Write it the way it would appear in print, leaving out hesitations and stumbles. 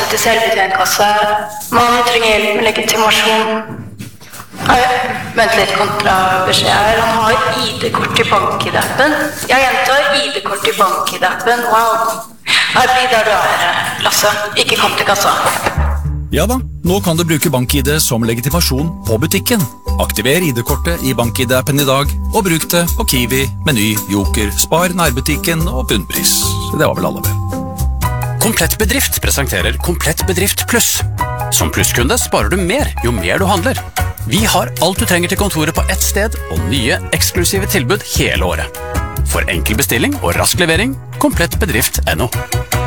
til selvbetjentkasse. Man trenger hjelp med legitimasjon. Vent litt, kontrabeskjed her. Han har ID-kort i BankID-appen. Jeg gjentar ID-kort i BankID-appen. Wow. Her blir der du er, Lasse. Ikke kom til kassa. Ja da, nå kan du bruke BankID som legitimasjon på butikken. Aktiver ID-kortet i BankID-appen i dag, og bruk det på Kiwi, Meny, Joker, Spar, nærbutikken og bunnpris. Det var vel alle med. Komplett Bedrift presenterer Komplett Bedrift Pluss. Som plusskunde sparer du mer jo mer du handler. Vi har alt du trenger til kontoret på ett sted, og nye, eksklusive tilbud hele året. For enkel bestilling og rask levering, komplettbedrift.no.